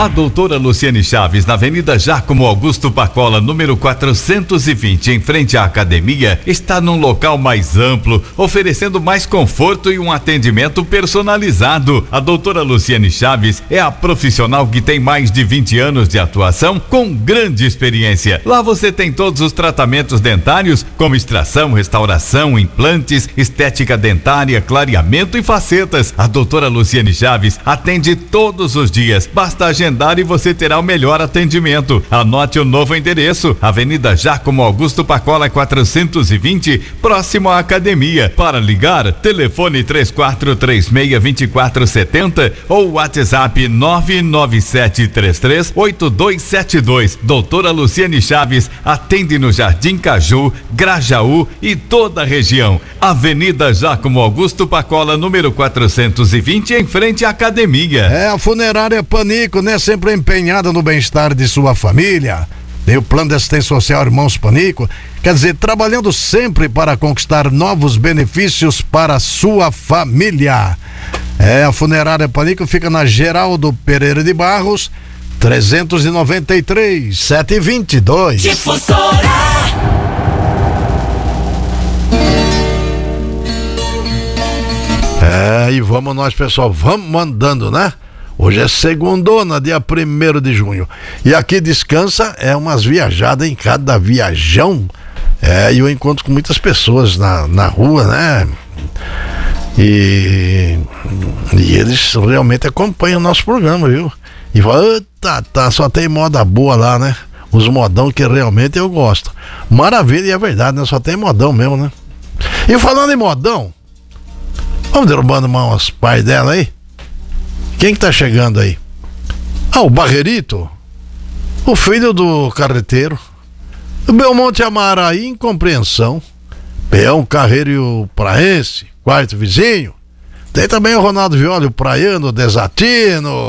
A doutora Luciane Chaves, na Avenida Giacomo Augusto Pacola, número 420, em frente à academia, está num local mais amplo, oferecendo mais conforto e um atendimento personalizado. A doutora Luciane Chaves é a profissional que tem mais de 20 anos de atuação com grande experiência. Lá você tem todos os tratamentos dentários, como extração, restauração, implantes, estética dentária, clareamento e facetas. A doutora Luciane Chaves atende todos os dias. Basta agendar e você terá o melhor atendimento. Anote o novo endereço: Avenida Giacomo Augusto Pacola 420, próximo à academia. Para ligar, telefone 3436-2470 ou WhatsApp 99733-8272. Doutora Luciane Chaves atende no Jardim Caju, Grajaú e toda a região. Avenida Giacomo Augusto Pacola, número 420, em frente à academia. É a Funerária Panico, né? Sempre empenhada no bem-estar de sua família. Tem o plano de assistência social Irmãos Panico, quer dizer, trabalhando sempre para conquistar novos benefícios para a sua família. A Funerária Panico fica na Geraldo Pereira de Barros, 393, 722. Difusora. E vamos nós, pessoal, vamos mandando, né? Hoje é segundona, dia 1º de junho. E aqui descansa, umas viajadas em cada viajão. E eu encontro com muitas pessoas na rua, né? E eles realmente acompanham o nosso programa, viu? E falam, só tem moda boa lá, né? Os modão que realmente eu gosto. Maravilha, e é verdade, né? Só tem modão mesmo, né? E falando em modão, vamos derrubando umas pais dela aí? Quem que tá chegando aí? O Barreirito, o filho do carreteiro, o Belmonte Amaraí, Incompreensão, Peão Carreiro e o Praense, quarto vizinho. Tem também o Ronaldo Violi, o Praiano, Desatino.